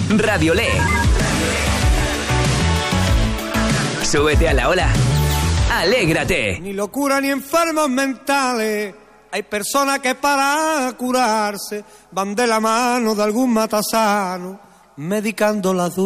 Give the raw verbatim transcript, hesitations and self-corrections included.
Radiolé. Súbete a la ola. Alégrate. Ni locura ni enfermos mentales. Hay personas que para curarse van de la mano de algún matasano, medicando las dudas.